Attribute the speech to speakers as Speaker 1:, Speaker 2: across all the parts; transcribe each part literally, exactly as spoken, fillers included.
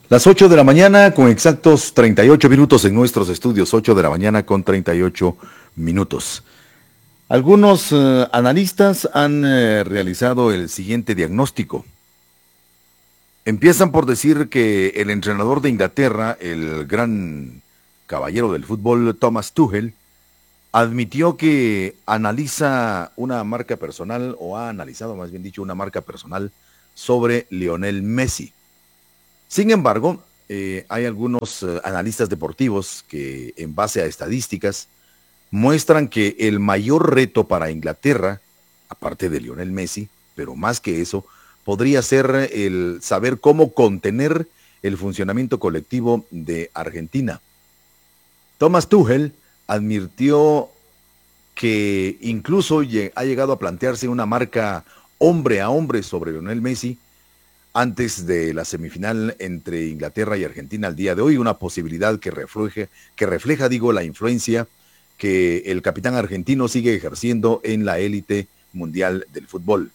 Speaker 1: Las ocho de la mañana con exactos treinta y ocho minutos en nuestros estudios, ocho de la mañana con treinta y ocho minutos. Algunos eh, analistas han eh, realizado el siguiente diagnóstico. Empiezan por decir que el entrenador de Inglaterra, el gran caballero del fútbol, Thomas Tuchel, admitió que analiza una marca personal, o ha analizado más bien dicho, una marca personal sobre Lionel Messi. Sin embargo, eh, hay algunos eh, analistas deportivos que, en base a estadísticas, muestran que el mayor reto para Inglaterra, aparte de Lionel Messi, pero más que eso, podría ser el saber cómo contener el funcionamiento colectivo de Argentina. Thomas Tuchel advirtió que incluso ha llegado a plantearse una marca hombre a hombre sobre Lionel Messi antes de la semifinal entre Inglaterra y Argentina al día de hoy, una posibilidad que refleje, que refleja, digo, la influencia que el capitán argentino sigue ejerciendo en la élite mundial del fútbol.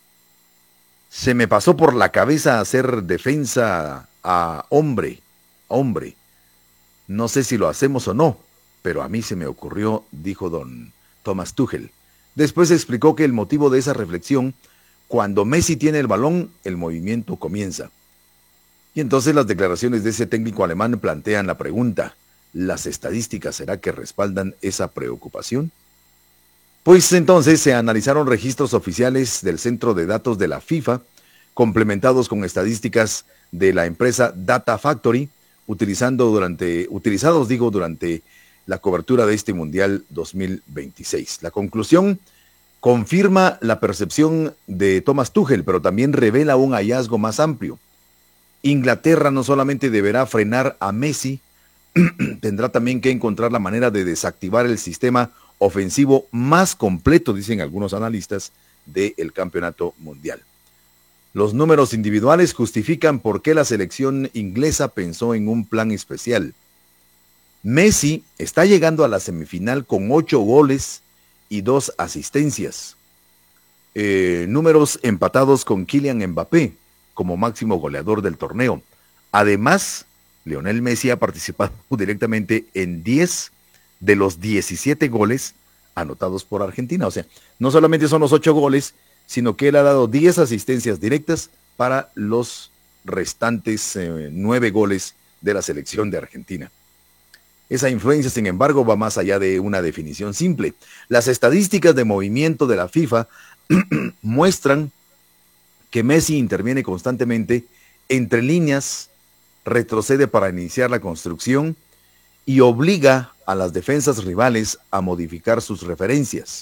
Speaker 1: Se me pasó por la cabeza hacer defensa a hombre, hombre. No sé si lo hacemos o no, pero a mí se me ocurrió, dijo don Thomas Tuchel. Después explicó que el motivo de esa reflexión: cuando Messi tiene el balón, el movimiento comienza. Y entonces las declaraciones de ese técnico alemán plantean la pregunta: ¿las estadísticas será que respaldan esa preocupación? Pues entonces se analizaron registros oficiales del centro de datos de la FIFA, complementados con estadísticas de la empresa Data Factory, utilizando durante, utilizados, digo, durante la cobertura de este Mundial dos mil veintiséis. La conclusión confirma la percepción de Thomas Tuchel, pero también revela un hallazgo más amplio. Inglaterra no solamente deberá frenar a Messi, tendrá también que encontrar la manera de desactivar el sistema ofensivo más completo, dicen algunos analistas, del campeonato mundial. Los números individuales justifican por qué la selección inglesa pensó en un plan especial. Messi está llegando a la semifinal con ocho goles y dos asistencias. Eh, números empatados con Kylian Mbappé como máximo goleador del torneo. Además, Lionel Messi ha participado directamente en diez de los diecisiete goles anotados por Argentina. O sea, no solamente son los ocho goles, sino que él ha dado diez asistencias directas para los restantes eh, nueve goles de la selección de Argentina. Esa influencia, sin embargo, va más allá de una definición simple. Las estadísticas de movimiento de la FIFA muestran que Messi interviene constantemente entre líneas, retrocede para iniciar la construcción y obliga a las defensas rivales a modificar sus referencias.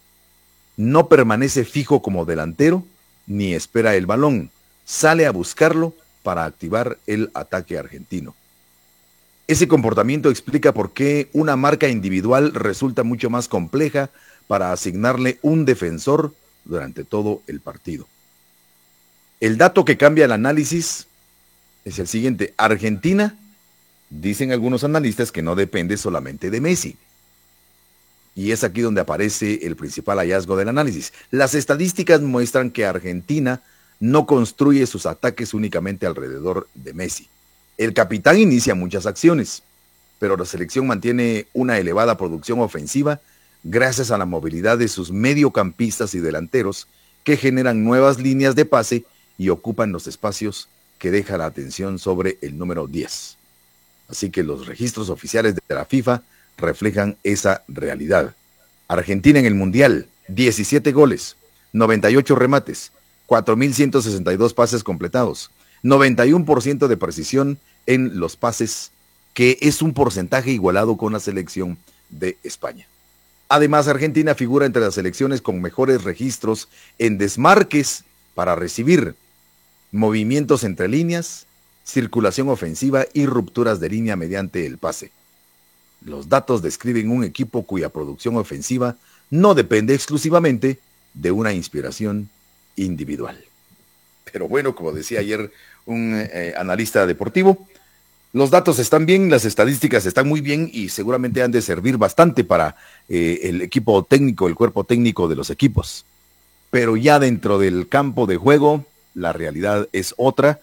Speaker 1: No permanece fijo como delantero ni espera el balón, sale a buscarlo para activar el ataque argentino. Ese comportamiento explica por qué una marca individual resulta mucho más compleja para asignarle un defensor durante todo el partido. El dato que cambia el análisis es el siguiente: Argentina, dicen algunos analistas, que no depende solamente de Messi. Y es aquí donde aparece el principal hallazgo del análisis. Las estadísticas muestran que Argentina no construye sus ataques únicamente alrededor de Messi. El capitán inicia muchas acciones, pero la selección mantiene una elevada producción ofensiva gracias a la movilidad de sus mediocampistas y delanteros, que generan nuevas líneas de pase y ocupan los espacios que deja la atención sobre el número diez. Así que los registros oficiales de la FIFA reflejan esa realidad. Argentina en el Mundial: diecisiete goles, noventa y ocho remates, cuatro mil ciento sesenta y dos pases completados, noventa y uno por ciento de precisión en los pases, que es un porcentaje igualado con la selección de España. Además, Argentina figura entre las selecciones con mejores registros en desmarques para recibir, movimientos entre líneas, circulación ofensiva y rupturas de línea mediante el pase. Los datos describen un equipo cuya producción ofensiva no depende exclusivamente de una inspiración individual. Pero bueno, como decía ayer un eh, analista deportivo, los datos están bien, las estadísticas están muy bien y seguramente han de servir bastante para eh, el equipo técnico, el cuerpo técnico de los equipos. Pero ya dentro del campo de juego, la realidad es otra,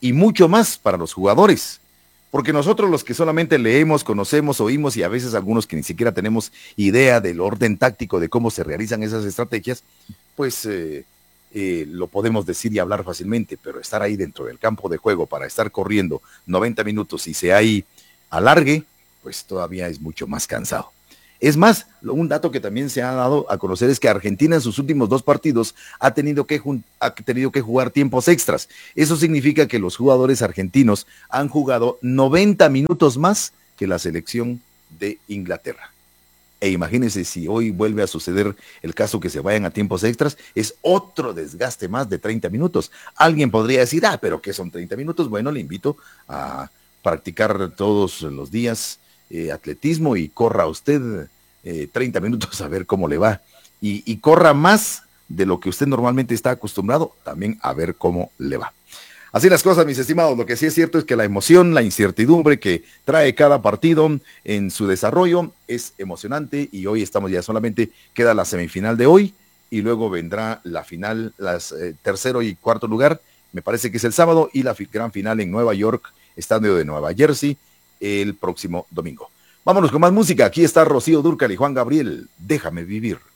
Speaker 1: y mucho más para los jugadores. Porque nosotros los que solamente leemos, conocemos, oímos y a veces algunos que ni siquiera tenemos idea del orden táctico de cómo se realizan esas estrategias, pues eh, eh, lo podemos decir y hablar fácilmente, pero estar ahí dentro del campo de juego para estar corriendo noventa minutos y se hay alargue, pues todavía es mucho más cansado. Es más, un dato que también se ha dado a conocer es que Argentina en sus últimos dos partidos ha tenido que, ha tenido que jugar tiempos extras. Eso significa que los jugadores argentinos han jugado noventa minutos más que la selección de Inglaterra. E imagínense si hoy vuelve a suceder el caso que se vayan a tiempos extras, es otro desgaste más de treinta minutos. Alguien podría decir, ah, pero ¿qué son treinta minutos? Bueno, le invito a practicar todos los días Eh, atletismo y corra usted eh, treinta minutos a ver cómo le va y, y corra más de lo que usted normalmente está acostumbrado también a ver cómo le va. Así las cosas, mis estimados. Lo que sí es cierto es que la emoción, la incertidumbre que trae cada partido en su desarrollo es emocionante y hoy estamos ya solamente, queda la semifinal de hoy y luego vendrá la final, las eh, tercero y cuarto lugar, me parece que es el sábado, y la fi- gran final en Nueva York, estadio de Nueva Jersey, el próximo domingo. Vámonos con más música. Aquí está Rocío Dúrcal y Juan Gabriel. Déjame vivir.